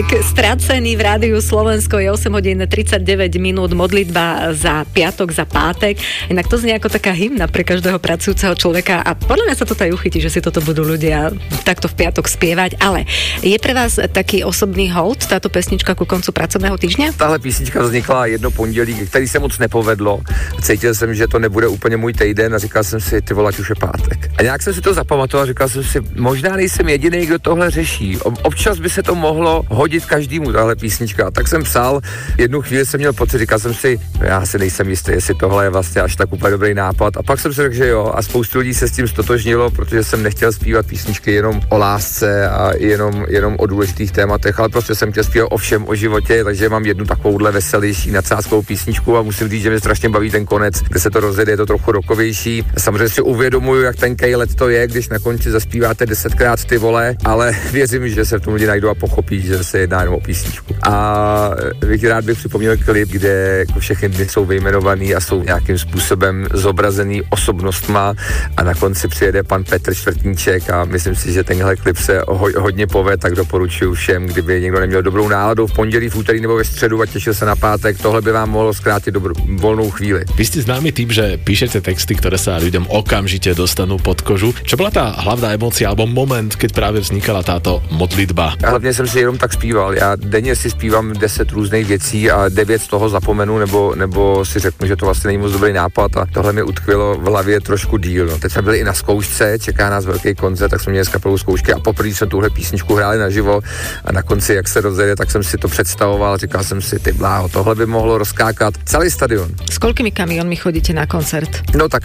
Strácený v rádiu Slovensko je 8 hodín 39 minút, modlitba za piatok, za pátek. Inak to znie ako taká hymna pre každého pracujúceho človeka a podľa mňa sa to aj uchytí, že si toto budú ľudia takto v piatok spievať. Ale je pre vás taký osobný hold táto pesnička ku koncu pracovného týždňa? Tahle písnička vznikla jedno pondělí, který se moc nepovedlo. Cítil jsem, že to nebude úplně můj týden a říkal jsem si, ty vole, už je pátek. A nějak jsem si to zapamatoval, říkal jsem si, možná nejsem jediný, kdo tohle řeší. Občas by se to mohlo hodit každému, tahle písnička. A tak jsem psal, jednu chvíli jsem měl pocit, říkal jsem si, já si nejsem jistý, jestli tohle je vlastně až tak úplně dobrý nápad. A pak jsem si řekl, že jo, a spoustu lidí se s tím stotožnilo, protože jsem nechtěl zpívat písničky jenom o lásce a jenom o důležitých tématech, ale prostě jsem chtěl zpívat o všem, o životě, takže mám jednu takovouhle veselější nadsázkovou písničku a musím říct, že mě strašně baví ten konec, kde se to rozjede, je to trochu rokovější. Samozřejmě si uvědomuju, jak tenkej let to je, když na konci zaspíváte 10krát ty vole, ale věřím, že se v tom lidi najdou a pochopí, že se jedná jenom o písničku. A rád bych připomněl klip, kde jako všechny dny jsou vyjmenovaný a jsou nějakým způsobem zobrazený osobnostma a na konci přijede pan Petr Čtvrtníček a myslím si, že tenhle klip se hodně povede, tak doporučuji všem, kdyby někdo neměl dobrou náladu v pondělí, v úterý nebo ve středu a těšil se na pátek, tohle by vám mohlo zkrátit volnou chvíli. Vy ste známy tým, že píšete texty, ktoré sa ľuďom okamžite dostanú pod kožu. Čo bola tá hlavná emócia alebo moment, keď práve vznikala táto modlitba? A hlavně jsem si jenom tak zpíval. Já denně si zpívám 10 různých věcí a 9 z toho zapomenu nebo si řeknu, že to vlastně není moc dobrý nápad a tohle mi utkvělo v hlavě trošku díl. No. Teď jsme byli i na zkoušce, čeká nás velký koncert, tak jsme měli s kapelou zkoušky a poprvé jsme tuhle písničku hráli naživo a na konci, jak se rozjede, tak jsem si to představoval, říkal jsem si, ty bláho, tohle by mohlo rozkákat celý stadion. S koľkými kamionmi chodíte na koncert? No tak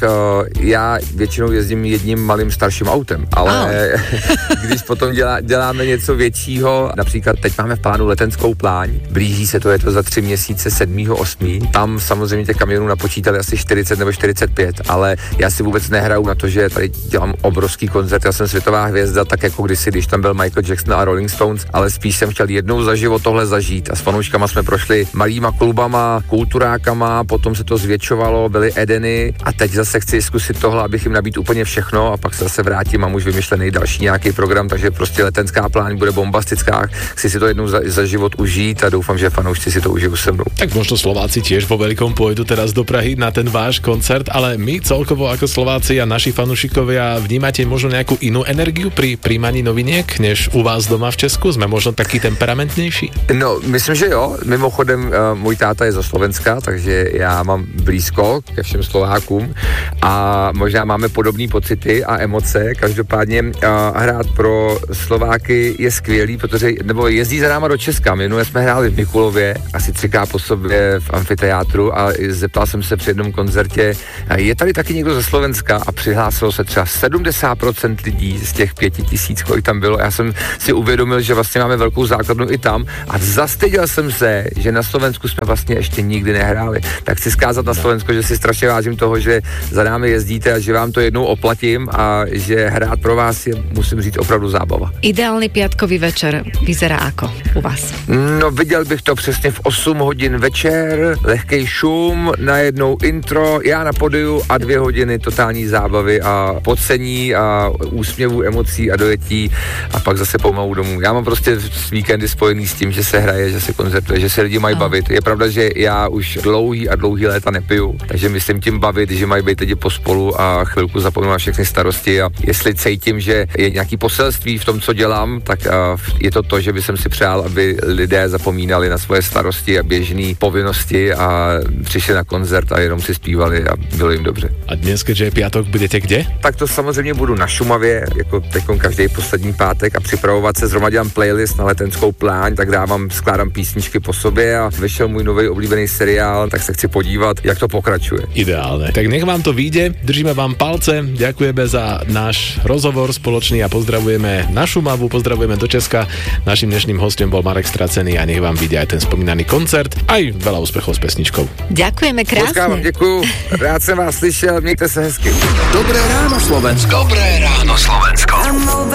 já většinou jezdím jedním malým starším autem, ale když potom děláme něco většího, například teď máme v plánu Letenskou pláň, blíží se to, je to za 3 měsíce 7.8. Tam samozřejmě těch kamionů napočítali asi 40 nebo 45, ale já si vůbec nehraju na to, že tady dělám obrovský koncert, já jsem světová hvězda, tak jako kdysi, když tam byl Michael Jackson a Rolling Stones, ale spíš jsem chtěl jednou za život tohle zažít a s fanouškama jsme prošli malýma klubama, kulturákama, potom se to zvětšovalo, byly Edeny a teď zase chci zkusit tohle, abych jim nabít úplně všechno a pak se zase vrátím, mám už vymyšlený další nějaký program, takže prostě Letenská pláň bude bombastická, chci si to jednou za život užít a doufám, že fanoušci si to užijou se mnou. Tak možno Slováci tiež vo veľkom pôjdu teraz do Prahy na ten váš koncert, ale my celkovo ako Slováci a naši fanúšikovia vnímate možno nejakú inú energiu pri príjmaní noviniek, než u vás doma v Česku? Sme možno taký temperamentnější? No, myslím, že jo. Mimochodem, můj táta je zo Slovenska, takže já mám blízko ke všem Slovákům a možná máme podobné pocity a emoce. Každopádně hrát pro Slováky je skvělý, protože nebo jezdí za náma do Česka. Minule jsme hráli v Mikulově, asi 3krát po sobě v amfiteátru a zeptal jsem se při jednom koncertě, je tady taky někdo ze Slovenska a přihlásilo se třeba 70% lidí z těch 5000, kolik tam bylo. Já jsem si uvědomil, že vlastně máme velkou základnu i tam a zastyděl jsem se, že na Slovensku jsme vlastně ještě nikdy nehráli. Tak chci zkázat na Slovensko, že si strašně vážím toho, že za námi jezdíte a že vám to jednou oplatím a že hrát pro vás je, musím říct, opravdu zábava. Ideálny piatkový večer vyzerá ako u vás? No, viděl bych to přesně v 8 hodin večer, lehkej šum, najednou intro, já na podiu a 2 hodiny totální zábavy a pocení a úsměvů, emocí a dojetí a pak zase pomalu domů. Já mám prostě víkendy spojený s tím, že se hraje, že se koncertuje, že se lidi mají bavit. Je pravda, že já už dlouhý léta nepiju, takže myslím tím bavit, že mají být lidi pospolu a chvilku zapomenu na všechny starosti a jestli cítím, že je nějaký poselství v tom, co dělám, tak je to, že bych si přál, aby lidé zapomínali na svoje starosti a běžné povinnosti a přišli na koncert a jenom si zpívali a bylo jim dobře. A dnes, keďže je piatok, budete kde? Tak to samozřejmě budu na Šumavě, jako teďkom každý poslední pátek a připravovat se, zrovna dělám playlist na Letenskou pláň, tak skládám písničky po sobě a vyšel můj nový oblíbený seriál, tak se chci podívat, jak to pokračuje. Ideálne. Tak nech vám to vyjde, držíme vám palce, ďakujeme za náš rozhovor spoločný a pozdravujeme na Šumavu, pozdravujeme do Česka. Naším dnešným hostom bol Marek Stracený a nech vám vyjde aj ten spomínaný koncert, aj veľa úspechov s pesničkou. Ďakujeme krásne. Vám děkuju, rád jsem vás slyšel, mějte se hezky. Dobré ráno Slovensko. Dobré ráno Slovensko.